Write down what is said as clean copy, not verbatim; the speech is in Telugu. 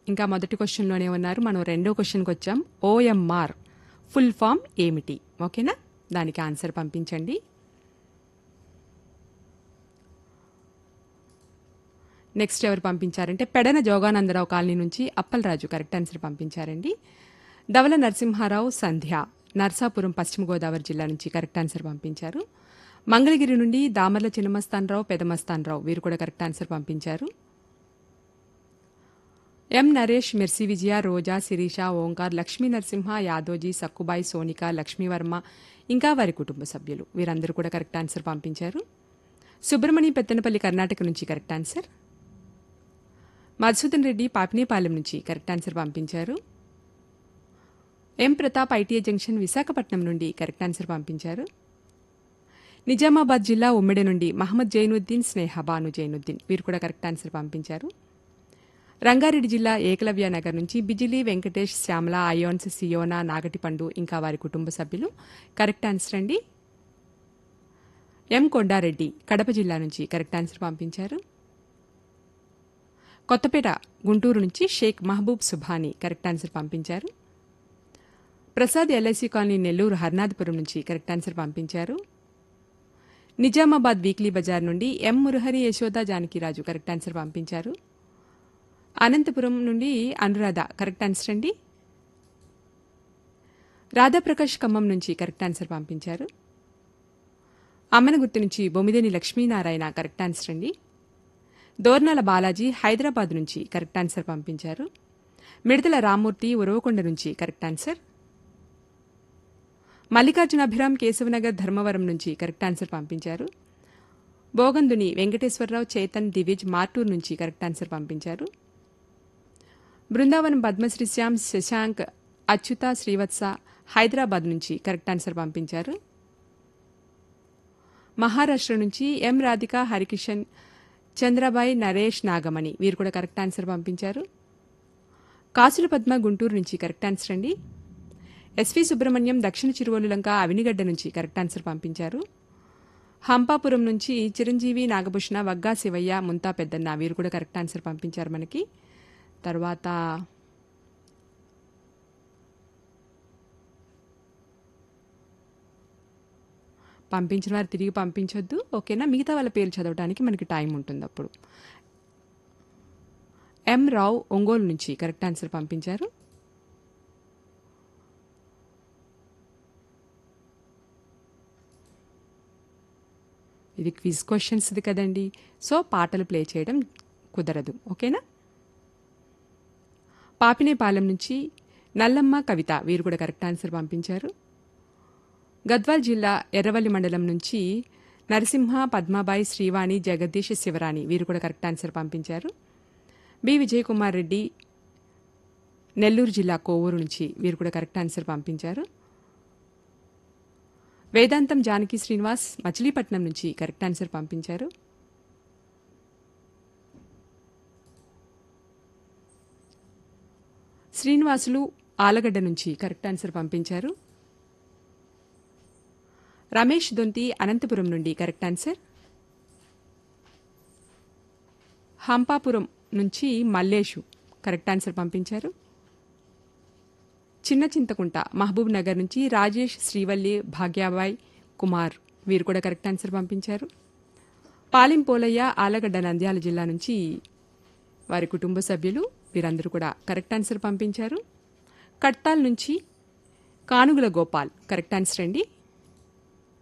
ఇంకా మొదటి క్వశ్చన్లోనే ఉన్నారు. మనం రెండో క్వశ్చన్కి వచ్చాం. ఓఎంఆర్ ఫుల్ ఫామ్ ఏమిటి? ఓకేనా, దానికి ఆన్సర్ పంపించండి. నెక్స్ట్ ఎవరు పంపించారంటే పెడన జోగానందరావు కాలనీ నుంచి అప్పలరాజు కరెక్ట్ ఆన్సర్ పంపించారండి. ధవల నరసింహారావు సంధ్య నర్సాపురం పశ్చిమ గోదావరి జిల్లా నుంచి కరెక్ట్ ఆన్సర్ పంపించారు. మంగళగిరి నుండి దామర్ల చిన్నమస్తానరావు పెదమస్తానరావు వీరు కూడా కరెక్ట్ ఆన్సర్ పంపించారు. ఎం నరేష్, మెర్సీ విజయ, రోజా, శిరీష, ఓంకార్, లక్ష్మీ నరసింహ, యాదోజీ, సక్కుబాయి, సోనిక, లక్ష్మీవర్మ ఇంకా వారి కుటుంబ సభ్యులు వీరందరూ కూడా కరెక్ట్ ఆన్సర్ పంపించారు. సుబ్రహ్మణ్యం పెత్తనపల్లి కర్ణాటక నుంచి కరెక్ట్ ఆన్సర్. మధుసూదన్ రెడ్డి పాపినేపాలెం నుంచి కరెక్ట్ ఆన్సర్ పంపించారు. ఎం ప్రతాప్ ఐటీఐ జంక్షన్ విశాఖపట్నం నుండి కరెక్ట్ ఆన్సర్ పంపించారు. నిజామాబాద్ జిల్లా ఉమ్మెడి నుండి మహమ్మద్ జైనుద్దీన్, స్నేహ బాను జైనుద్దీన్ వీరు కూడా కరెక్ట్ ఆన్సర్ పంపించారు. రంగారెడ్డి జిల్లా ఏకలవ్య నగర్ నుంచి బిజిలీ వెంకటేష్, శ్యామల, అయోన్స్, సియోనా, నాగటిపండు ఇంకా వారి కుటుంబ సభ్యులు కరెక్ట్ ఆన్సర్ అండి. ఎం కొండారెడ్డి కడప జిల్లా నుంచి కరెక్ట్ ఆన్సర్ పంపించారు. కొత్తపేట గుంటూరు నుంచి షేక్ మహబూబ్ సుభాని కరెక్ట్ ఆన్సర్ పంపించారు. ప్రసాద్ ఎల్ఐసి కాలనీ నెల్లూరు హర్నాథపురం నుంచి కరెక్ట్ ఆన్సర్ పంపించారు. నిజామాబాద్ వీక్లీ బజార్ నుండి ఎం మురహరి, యశోద, జానకిరాజు కరెక్ట్ ఆన్సర్ పంపించారు. అనంతపురం నుండి అనురాధ కరెక్ట్ ఆన్సర్ అండి. రాధాప్రకాష్ ఖమ్మం నుంచి కరెక్ట్ ఆన్సర్ పంపించారు. అమ్మనగుర్తు నుంచి బొమ్మిదేని లక్ష్మీనారాయణ కరెక్ట్ ఆన్సర్ అండి. దోర్నాల బాలాజీ హైదరాబాద్ నుంచి కరెక్ట్ ఆన్సర్ పంపించారు. మిడతల రామ్మూర్తి ఉరవకొండ నుంచి కరెక్ట్ ఆన్సర్. మల్లికార్జున అభిరామ్ కేశవనగర్ ధర్మవరం నుంచి కరెక్ట్ ఆన్సర్ పంపించారు. బోగందుని వెంకటేశ్వరరావు, చేతన్, దివిజ్ మార్టూర్ నుంచి కరెక్ట్ ఆన్సర్ పంపించారు. బృందావనం పద్మశ్రీ శ్యామ్, శశాంక్, అచ్యుత, శ్రీవత్స హైదరాబాద్ నుంచి కరెక్ట్ ఆన్సర్ పంపించారు. మహారాష్ట్ర నుంచి ఎం రాధిక, హరికిషన్, చంద్రబాయి, నరేష్, నాగమణి వీరు కూడా కరెక్ట్ ఆన్సర్ పంపించారు. కాసుల పద్మ గుంటూరు నుంచి కరెక్ట్ ఆన్సర్ అండి. ఎస్వి సుబ్రహ్మణ్యం దక్షిణ చిరువలు లంక అవినిగడ్డ నుంచి కరెక్ట్ ఆన్సర్ పంపించారు. హంపాపురం నుంచి చిరంజీవి, నాగభూషణ, వగ్గా శివయ్య, ముంతా పెద్దన్న వీరు కూడా కరెక్ట్ ఆన్సర్ పంపించారు మనకి. తర్వాత పంపించిన వారు తిరిగి పంపించొద్దు, ఓకేనా. మిగతా వాళ్ళ పేర్లు చదవడానికి మనకి టైం ఉంటుంది అప్పుడు. ఎం రావు ఒంగోలు నుంచి కరెక్ట్ ఆన్సర్ పంపించారు. ఇది క్విజ్ క్వశ్చన్స్ది కదండి, సో పాటలు ప్లే చేయడం కుదరదు, ఓకేనా. పాపినేపాలెం నుంచి నల్లమ్మ కవిత వీరు కూడా కరెక్ట్ ఆన్సర్ పంపించారు. గద్వాల్ జిల్లా ఎర్రవల్లి మండలం నుంచి నరసింహ, పద్మాబాయి, శ్రీవాణి, జగదీష్, శివరాణి వీరు కూడా కరెక్ట్ ఆన్సర్ పంపించారు. బి విజయకుమార్ రెడ్డి నెల్లూరు జిల్లా కోవూరు నుంచి వీరు కూడా కరెక్ట్ ఆన్సర్ పంపించారు. వేదాంతం జానకి శ్రీనివాస్ మచిలీపట్నం నుంచి కరెక్ట్ ఆన్సర్ పంపించారు. శ్రీనివాసులు ఆలగడ్డ నుంచి కరెక్ట్ ఆన్సర్ పంపించారు. రమేష్ దొంతి అనంతపురం నుండి కరెక్ట్ ఆన్సర్. హంపాపురం నుంచి మల్లేషు కరెక్ట్ ఆన్సర్ పంపించారు. చిన్న చింతకుంట మహబూబ్ నగర్ నుంచి రాజేష్, శ్రీవల్లి, భాగ్యాబాయ్, కుమార్ వీరు కూడా కరెక్ట్ ఆన్సర్ పంపించారు. పాలెం పోలయ్య ఆలగడ్డ నంద్యాల జిల్లా నుంచి వారి కుటుంబ సభ్యులు వీరందరూ కూడా కరెక్ట్ ఆన్సర్ పంపించారు. కట్టాల్ నుంచి కానుగుల గోపాల్ కరెక్ట్ ఆన్సర్ అండి.